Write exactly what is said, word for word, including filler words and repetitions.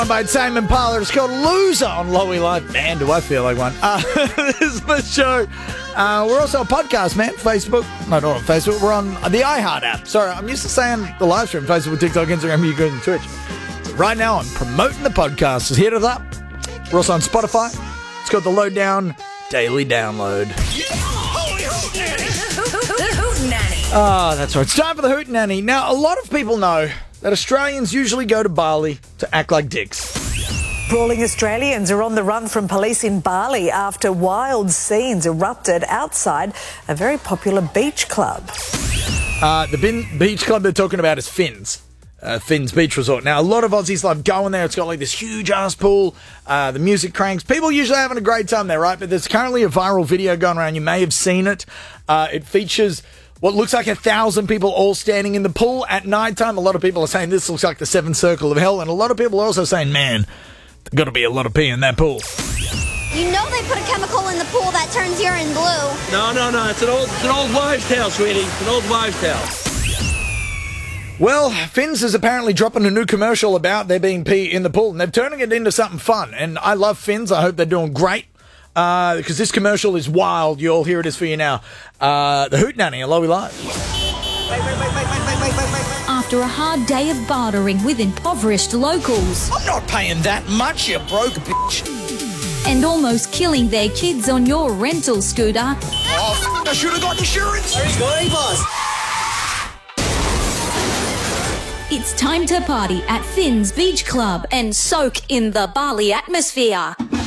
By Tame Impala. It's called Loser on Lowy Life. Man, do I feel like one. Uh, this is the show. Uh, we're also a podcast, man. Facebook. No, not on Facebook. We're on the iHeart app. Sorry, I'm used to saying the live stream. Facebook, TikTok, Instagram, YouTube, and Twitch. So right now, I'm promoting the podcast. So hit it up. We're also on Spotify. It's called the Lowdown Daily Download. Ah, oh, that's right. It's time for the Hootenanny. Now, a lot of people know that Australians usually go to Bali to act like dicks. Brawling Australians are on the run from police in Bali after wild scenes erupted outside a very popular beach club. Uh, the bin- beach club they're talking about is Finn's. Uh, Finn's Beach Resort. Now, a lot of Aussies love going there. It's got like this huge ass pool. Uh, the music cranks. People usually having a great time there, right? But there's currently a viral video going around. You may have seen it. Uh, it features what looks like a thousand people all standing in the pool at night time. A lot of people are saying this looks like the seventh circle of hell. And a lot of people are also saying, man, there's got to be a lot of pee in that pool. You know they put a chemical in the pool that turns urine blue. No, no, no. It's an old, it's an old wives' tale, sweetie. It's an old wives' tale. Well, Finn's is apparently dropping a new commercial about there being pee in the pool. And they're turning it into something fun. And I love Finn's. I hope they're doing great. Uh, because this commercial is wild. You'll hear it is for you now. Uh, the Hootenanny, Lowy Live. After a hard day of bartering with impoverished locals. I'm not paying that much, you broke bitch. And almost killing their kids on your rental scooter. Oh, I should have got insurance. He's going, boss. It's time to party at Finn's Beach Club and soak in the Bali atmosphere.